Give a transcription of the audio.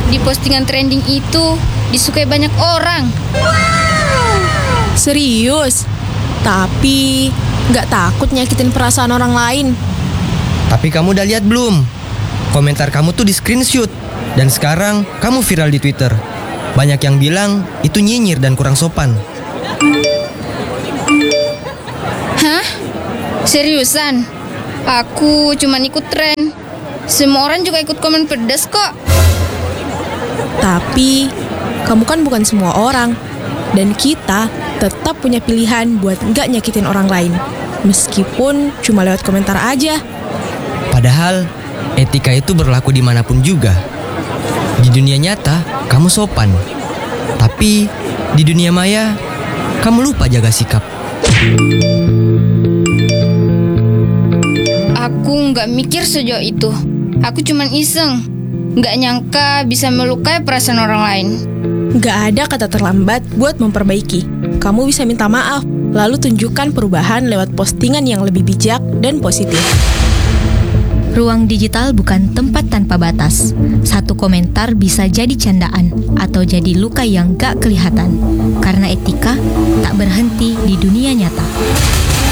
di postingan trending itu disukai banyak orang. Serius? Tapi nggak takut nyakitin perasaan orang lain? Tapi kamu udah lihat belum? Komentar kamu tuh di screenshot. Dan sekarang kamu viral di Twitter. Banyak yang bilang itu nyinyir dan kurang sopan. Hah? Seriusan? Aku cuma ikut tren. Semua orang juga ikut komen pedas kok. Tapi kamu kan bukan semua orang. Dan kita tetap punya pilihan buat nggak nyakitin orang lain. Meskipun cuma lewat komentar aja. Padahal etika itu berlaku dimanapun juga. Di dunia nyata, kamu sopan. Tapi di dunia maya, kamu lupa jaga sikap. Aku nggak mikir sejauh itu. Aku cuman iseng. Nggak nyangka bisa melukai perasaan orang lain. Nggak ada kata terlambat buat memperbaiki. Kamu bisa minta maaf, lalu tunjukkan perubahan lewat postingan yang lebih bijak dan positif. Ruang digital bukan tempat tanpa batas. Satu komentar bisa jadi candaan atau jadi luka yang gak kelihatan. Karena etika tak berhenti di dunia nyata.